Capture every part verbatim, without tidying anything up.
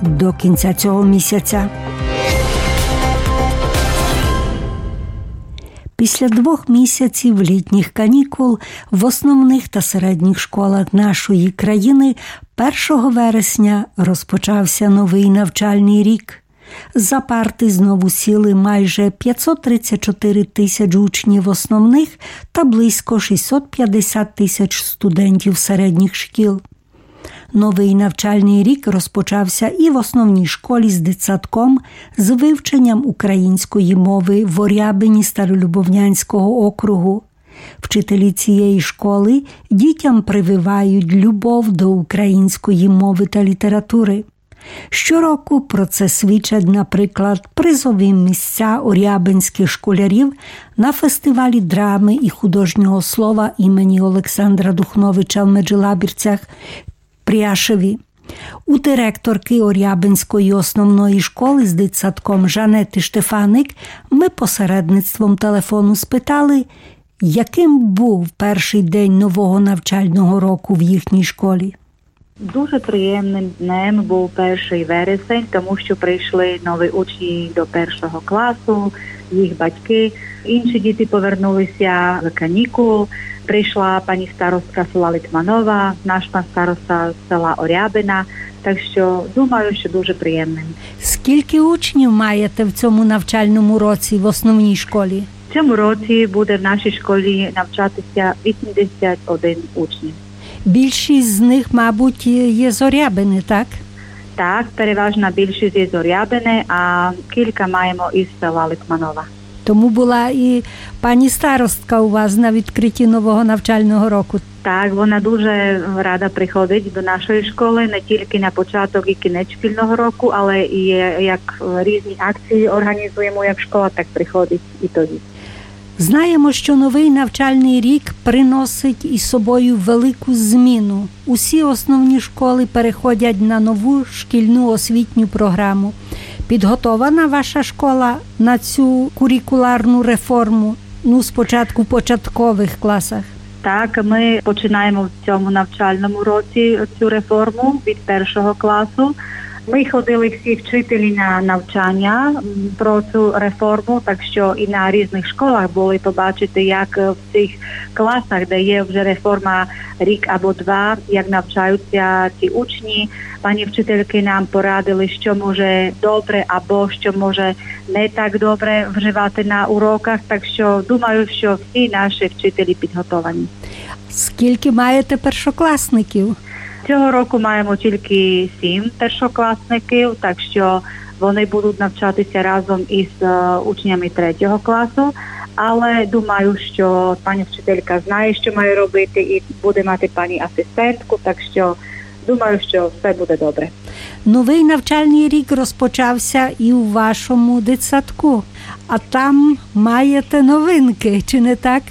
до кінця цього місяця. Після двох місяців літніх канікул в основних та середніх школах нашої країни першого вересня розпочався новий навчальний рік. За парти знову сіли майже п'ятсот тридцять чотири тисяч учнів основних та близько шістсот п'ятдесят тисяч студентів середніх шкіл. Новий навчальний рік розпочався і в основній школі з дитсадком з вивченням української мови в Орябині Старолюбовнянського округу. Вчителі цієї школи дітям прививають любов до української мови та літератури. Щороку про це свідчать, наприклад, призові місця орябинських школярів на фестивалі драми і художнього слова імені Олександра Духновича в Меджлабірцях Пряшеві. У директорки Орябинської основної школи з дитсадком Жанети Штефаник ми посередництвом телефону спитали, яким був перший день нового навчального року в їхній школі. Дуже приємним днем був перший вересень, тому що прийшли нові учні до першого класу, їх батьки. Інші діти повернулися з канікул. Прийшла пані старостка села Литманова, наш пан староста з села Орябина. Так що, думаю, що дуже приємним. Скільки учнів маєте в цьому навчальному році в основній школі? В цьому році буде в нашій школі навчатися вісімдесят один учнів. Більшість з них, мабуть, є з Орябини, так? Так, переважна більшість є з Орябини, а кілька маємо із села Литманова. Тому була і пані старостка у вас на відкритті нового навчального року. Так, вона дуже рада приходить до нашої школи, не тільки на початок і кінець шкільного року, але і як різні акції організуємо як школа, так приходить і тоді. Знаємо, що новий навчальний рік приносить із собою велику зміну. Усі основні школи переходять на нову шкільну освітню програму. Підготована ваша школа на цю курикуларну реформу, ну, спочатку в початкових класах? Так, ми починаємо в цьому навчальному році цю реформу від першого класу. Ми ходили всі вчителі на навчання про цю реформу, так що і на різних школах були побачити, як в цих класах, де є вже реформа рік або два, як навчаються ці учні. Пані вчительки нам порадили, що може добре або що може не так добре вживати на уроках, так що думаю, що всі наші вчителі підготовані. Скільки маєте першокласників? Цього року маємо тільки сім першокласників, так що вони будуть навчатися разом із учнями третього класу. Але думаю, що пані вчителька знає, що має робити, і буде мати пані асистентку, так що думаю, що все буде добре. Новий навчальний рік розпочався і у вашому дитсадку, а там маєте новинки, чи не так?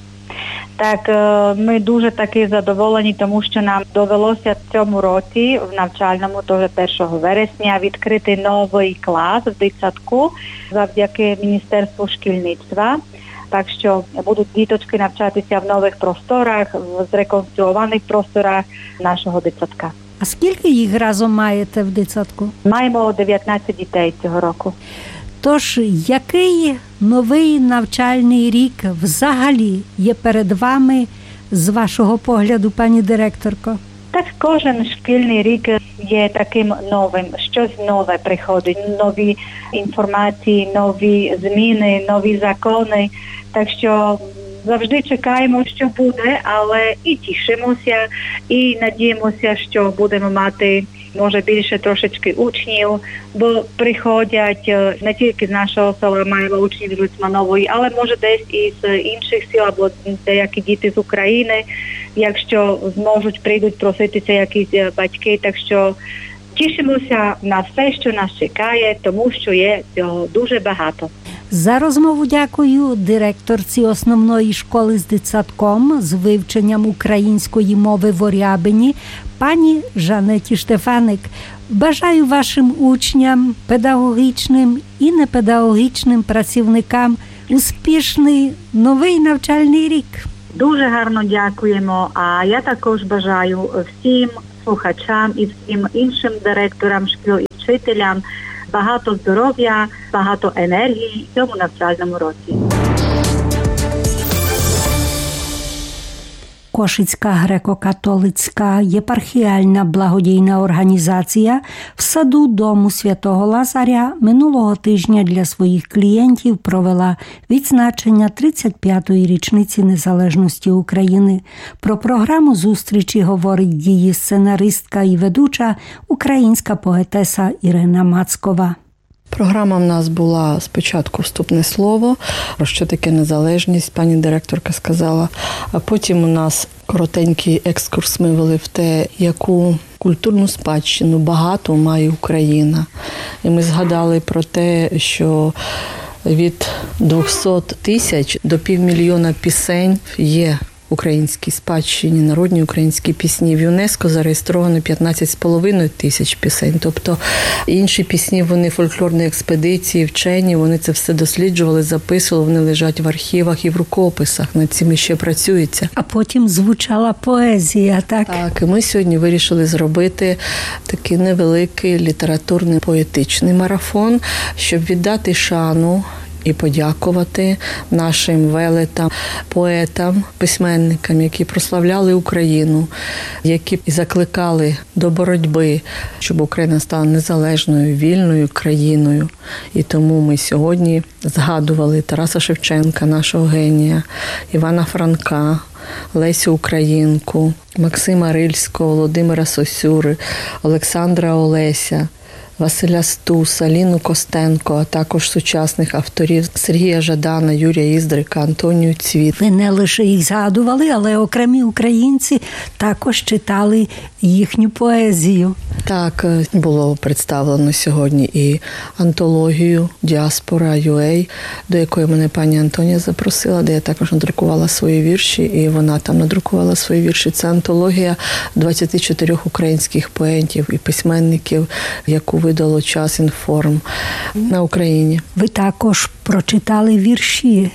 Так, ми дуже таки задоволені, тому що нам довелося в цьому році, в навчальному, теж першого вересня, відкрити новий клас в дитсадку завдяки Міністерству шкільництва. Так що будуть діточки навчатися в нових просторах, в зреконструованих просторах нашого дитсадка. А скільки їх разом маєте в дитсадку? Маємо дев'ятнадцять дітей цього року. Тож, який новий навчальний рік взагалі є перед вами з вашого погляду, пані директорко? Так, кожен шкільний рік є таким новим, щось нове приходить, нові інформації, нові зміни, нові закони. Так що завжди чекаємо, що буде, але і тішимося, і надіємося, що будемо мати, може, більше трошечки учнів, бо приходять не тільки з нашого села, маємо учнів з Литманової, але, може, десь і з інших сіл, або деякі діти з України, якщо зможуть, прийдуть проситися якісь батьки, так що тішимося на все, що нас чекає, тому що є цього дуже багато. За розмову дякую директорці основної школи з дитсадком з вивченням української мови в Орябині пані Жанеті Штефаник. Бажаю вашим учням, педагогічним і непедагогічним працівникам успішний новий навчальний рік. Дуже гарно дякуємо, а я також бажаю всім слухачам і всім іншим директорам шкіл і вчителям багато здоров'я, багато енергії в цьому навчальному році. Кошицька греко-католицька єпархіальна благодійна організація в саду Дому Святого Лазаря минулого тижня для своїх клієнтів провела відзначення тридцять п'ятої річниці незалежності України. Про програму зустрічі говорить її сценаристка і ведуча українська поетеса Ірина Мацкова. Програма в нас була спочатку вступне слово, про що таке незалежність, пані директорка сказала. А потім у нас коротенький екскурс ми вели в те, яку культурну спадщину багато має Україна. І ми згадали про те, що від двохсот тисяч до півмільйона пісень є в українській спадщині, народні українські пісні. В ЮНЕСКО зареєстровано п'ятнадцять з половиною тисяч пісень. Тобто інші пісні, вони фольклорні експедиції, вчені, вони це все досліджували, записували, вони лежать в архівах і в рукописах. Над цим ще працюється. А потім звучала поезія, так? Так, і ми сьогодні вирішили зробити такий невеликий літературний поетичний марафон, щоб віддати шану і подякувати нашим велетам, поетам, письменникам, які прославляли Україну, які закликали до боротьби, щоб Україна стала незалежною, вільною країною. І тому ми сьогодні згадували Тараса Шевченка, нашого генія, Івана Франка, Лесю Українку, Максима Рильського, Володимира Сосюри, Олександра Олеся, Василя Стуса, Ліну Костенко, а також сучасних авторів Сергія Жадана, Юрія Іздрика, Антонію Цвіт. Ви не лише їх згадували, але окремі українці також читали їхню поезію. Так, було представлено сьогодні і антологію «Діаспора ю ей», до якої мене пані Антонія запросила, де я також надрукувала свої вірші, і вона там надрукувала свої вірші. Це антологія двадцяти чотирьох українських поетів і письменників, яку видало «Час Інформ» на Україні. Ви також прочитали вірші,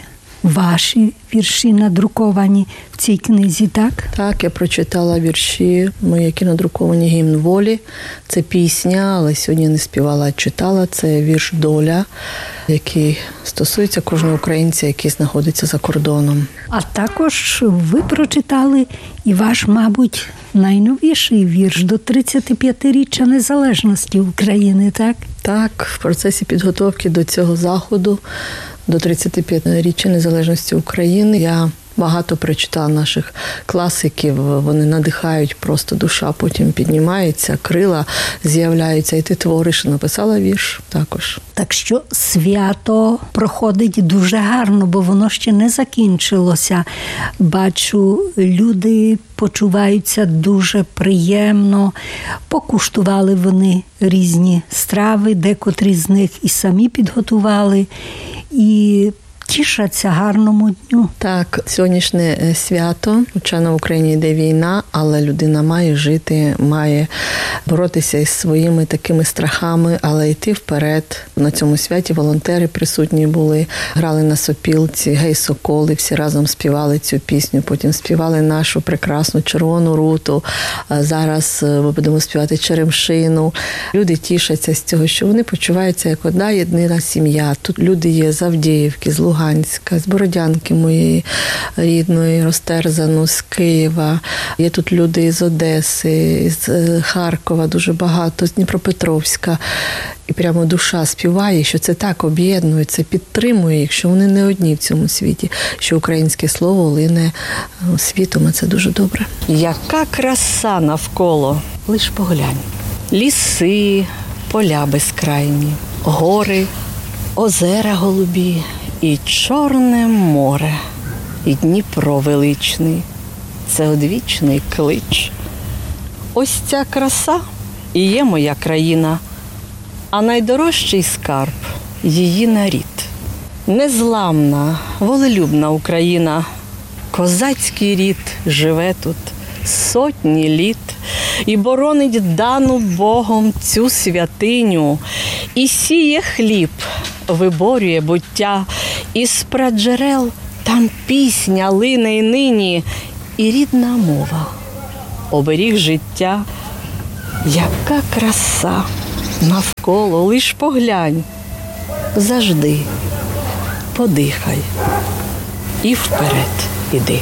ваші вірші надруковані в цій книзі, так? Так, я прочитала вірші, мої, які надруковані «Гімн волі». Це пісня, але сьогодні не співала, а читала. Це вірш «Доля», який стосується кожного українця, який знаходиться за кордоном. А також ви прочитали і ваш, мабуть, найновіший вірш до тридцятип'ятиріччя незалежності України, так? Так, в процесі підготовки до цього заходу, до тридцятип'ятиріччя незалежності України, я багато прочитала наших класиків, вони надихають, просто душа потім піднімається, крила з'являються, і ти твориш. Написала вірш також. Так що свято проходить дуже гарно, бо воно ще не закінчилося. Бачу, люди почуваються дуже приємно, покуштували вони різні страви, декотрі з них і самі підготували, і тішаться гарному дню. Так, сьогоднішнє свято, хоча на Україні йде війна, але людина має жити, має боротися із своїми такими страхами, але йти вперед. На цьому святі волонтери присутні були, грали на сопілці, «Гей, соколи», всі разом співали цю пісню, потім співали нашу прекрасну «Червону руту», а зараз ми будемо співати «Черемшину». Люди тішаться з цього, що вони почуваються як одна єдина сім'я. Тут люди є з Авдіївки, з Луганська, з Бородянки моєї рідної, розтерзану, з Києва. Є тут люди з Одеси, з Харкова, дуже багато, з Дніпропетровська. І прямо душа співає, що це так об'єднує, це підтримує їх, що вони не одні в цьому світі, що українське слово лине світом, а це дуже добре. Яка краса навколо, лиш поглянь. Ліси, поля безкрайні, гори, озера голубі, і Чорне море, і Дніпро величний. Це одвічний клич. Ось ця краса і є моя країна, а найдорожчий скарб – її нарід. Незламна, волелюбна Україна, козацький рід живе тут сотні літ і боронить дану Богом цю святиню, і сіє хліб, виборює буття, із праджерел там пісня лине й нині, і рідна мова оберіг життя. Яка краса навколо, лиш поглянь, завжди подихай і вперед іди.